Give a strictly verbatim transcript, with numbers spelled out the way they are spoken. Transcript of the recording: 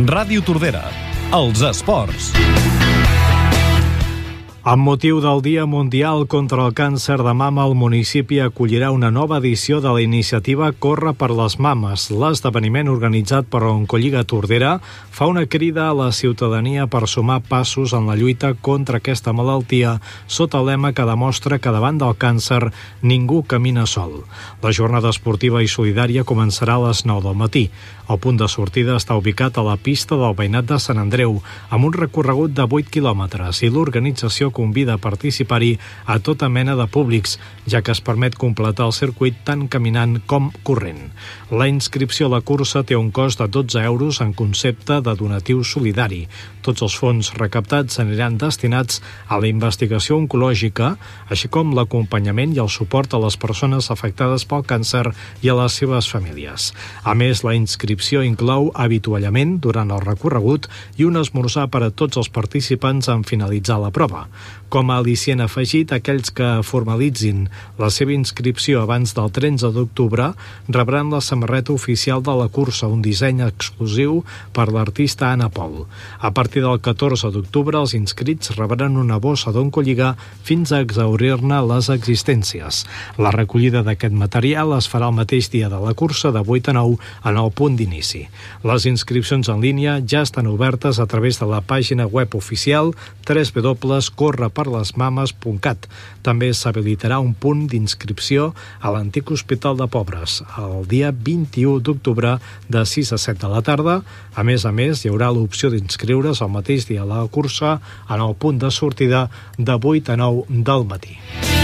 Ràdio Tordera, els esports. Amb motiu del Dia Mundial contra el Càncer de Mama, el municipi acollirà una nova edició de la iniciativa Corre per les Mames. L'esdeveniment organitzat per l'Oncolliga Tordera fa una crida a la ciutadania per sumar passos en la lluita contra aquesta malaltia sota el lema que demostra que davant del càncer ningú camina sol. La jornada esportiva i solidària començarà a les nou del matí. El punt de sortida està ubicat a la pista del Veïnat de Sant Andreu, amb un recorregut de vuit quilòmetres, i l'organització convida a participar-hi a tota mena de públics, ja que es permet completar el circuit tant caminant com corrent. La inscripció a la cursa té un cost de dotze euros en concepte de donatiu solidari. Tots els fons recaptats aniran destinats a la investigació oncològica, així com l'acompanyament i el suport a les persones afectades pel càncer i a les seves famílies. A més, la inscripció inclou avituallament durant el recorregut i un esmorzar per a tots els participants en finalitzar la prova. Com a al·licient afegit, aquells que formalitzin la seva inscripció abans del tretze d'octubre rebran la samarreta oficial de la cursa, un disseny exclusiu per l'artista Anna Pol. A partir del catorze d'octubre, els inscrits rebran una bossa d'Oncolliga fins a exhaurir-ne les existències. La recollida d'aquest material es farà el mateix dia de la cursa, de vuit a nou, en el punt d'inici. Les inscripcions en línia ja estan obertes a través de la pàgina web oficial w w w punt corre per les mames punt cat. També s'habilitarà un punt d'inscripció a l'antic Hospital de Pobres el dia vint-i-u d'octubre de sis a set de la tarda. A més a més, hi haurà l'opció d'inscriure's el mateix dia a la cursa en el punt de sortida de vuit a nou del matí.